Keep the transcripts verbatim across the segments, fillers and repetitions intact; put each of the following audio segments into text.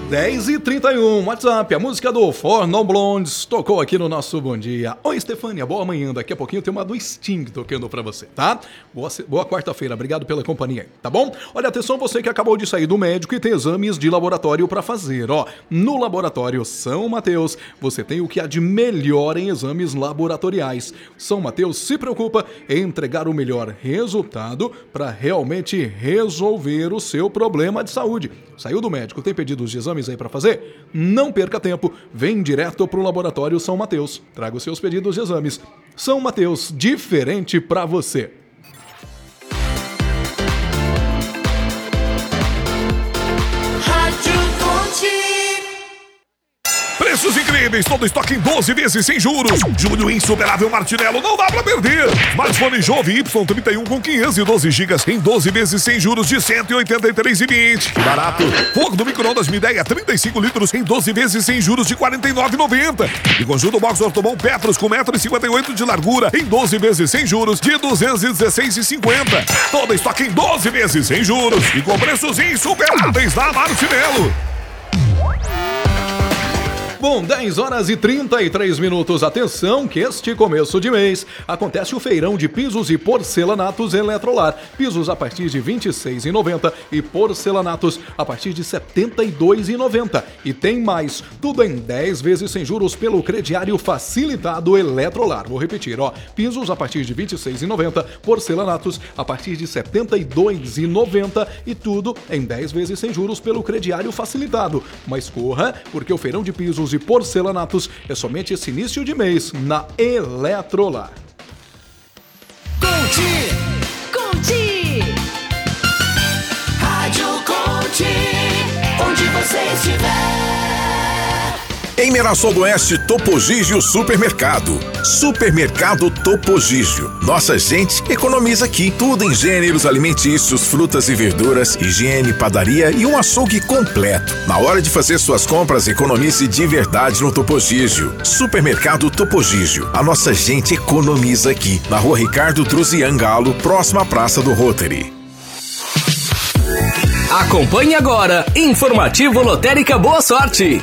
dez e trinta e um, WhatsApp, a música do For Non Blondes tocou aqui no nosso Bom Dia. Oi, Estefânia, boa manhã. Daqui a pouquinho tem uma do Sting tocando pra você, tá? Boa, boa quarta-feira, obrigado pela companhia aí, tá bom? Olha, atenção, você que acabou de sair do médico e tem exames de laboratório pra fazer, ó. No Laboratório São Mateus, você tem o que há de melhor em exames laboratoriais. São Mateus se preocupa em entregar o melhor resultado pra realmente resolver o seu problema de saúde. Saiu do médico, tem pedidos de exames aí pra fazer? Não perca tempo, vem direto pro Laboratório São Mateus. Traga os seus pedidos de exames. São Mateus, diferente pra você. Preços incríveis, todo estoque em doze vezes sem juros. Julho insuperável Martinello, não dá pra perder. Smartphone Jove Y trinta e um com quinhentos e doze gigas em doze vezes sem juros de cento e oitenta e três reais e vinte centavos. Que barato. Forno micro-ondas Midea trinta e cinco litros em doze vezes sem juros de quarenta e nove reais e noventa centavos. E conjunto box Ortobon Petros com um metro e cinquenta e oito de largura em doze vezes sem juros de duzentos e dezesseis reais e cinquenta centavos. Todo estoque em doze vezes sem juros e com preços insuperáveis da Martinello. Bom, dez horas e trinta e três minutos. Atenção que este começo de mês acontece o feirão de pisos e porcelanatos Eletrolar. Pisos a partir de vinte e seis reais e noventa centavos e porcelanatos a partir de setenta e dois reais e noventa centavos. E tem mais, tudo em dez vezes sem juros pelo crediário facilitado Eletrolar. Vou repetir, ó, pisos a partir de vinte e seis reais e noventa centavos, porcelanatos a partir de setenta e dois reais e noventa centavos e tudo em dez vezes sem juros pelo crediário facilitado. Mas corra, porque o feirão de pisos e porcelanatos é somente esse início de mês na Eletrolar. Conte, Conte, Rádio Conte, onde você estiver. Em Mirassol do Oeste, Topo Gigio Supermercado. Supermercado Topo Gigio. Nossa gente economiza aqui. Tudo em gêneros alimentícios, frutas e verduras, higiene, padaria e um açougue completo. Na hora de fazer suas compras, economize de verdade no Topo Gigio. Supermercado Topo Gigio. A nossa gente economiza aqui. Na rua Ricardo Druzian Galo, próxima à Praça do Rotary. Acompanhe agora, Informativo Lotérica Boa Sorte.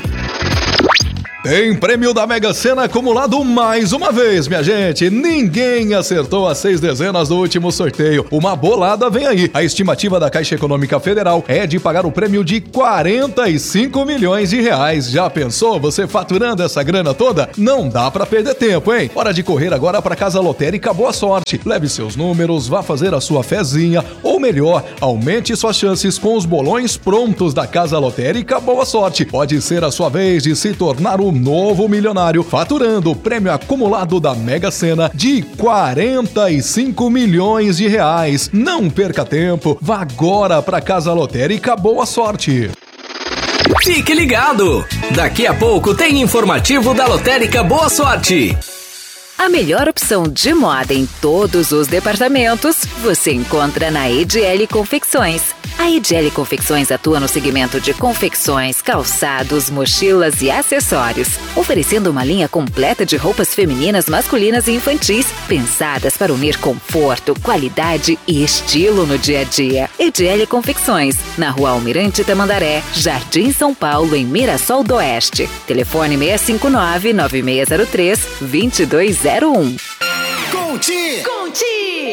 Tem prêmio da Mega Sena acumulado mais uma vez, minha gente. Ninguém acertou as seis dezenas do último sorteio. Uma bolada vem aí. A estimativa da Caixa Econômica Federal é de pagar o prêmio de quarenta e cinco milhões de reais. Já pensou você faturando essa grana toda? Não dá pra perder tempo, hein? Hora de correr agora pra Casa Lotérica Boa Sorte. Leve seus números, vá fazer a sua fezinha, ou melhor, aumente suas chances com os bolões prontos da Casa Lotérica Boa Sorte. Pode ser a sua vez de se tornar o novo milionário, faturando o prêmio acumulado da Mega Sena de quarenta e cinco milhões de reais. Não perca tempo, vá agora para Casa Lotérica Boa Sorte. Fique ligado! Daqui a pouco tem informativo da Lotérica Boa Sorte. A melhor opção de moda em todos os departamentos você encontra na E D L Confecções. A E D L Confecções atua no segmento de confecções, calçados, mochilas e acessórios, oferecendo uma linha completa de roupas femininas, masculinas e infantis, pensadas para unir conforto, qualidade e estilo no dia a dia. E D L Confecções, na Rua Almirante Tamandaré, Jardim São Paulo, em Mirassol do Oeste. Telefone seis cinco nove, nove seis zero três, dois dois zero um. Conte, Conte!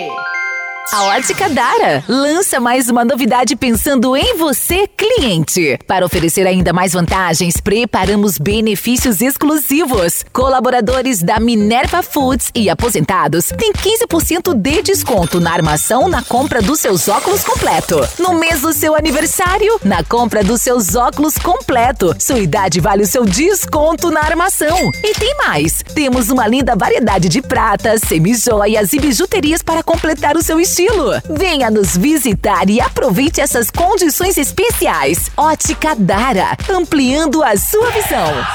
A Ótica Dara lança mais uma novidade pensando em você, cliente. Para oferecer ainda mais vantagens, preparamos benefícios exclusivos. Colaboradores da Minerva Foods e aposentados têm quinze por cento de desconto na armação na compra dos seus óculos completo. No mês do seu aniversário, na compra dos seus óculos completo, sua idade vale o seu desconto na armação. E tem mais, temos uma linda variedade de pratas, semijoias e bijuterias para completar o seu estilo. Venha nos visitar e aproveite essas condições especiais. Ótica Dara, ampliando a sua visão.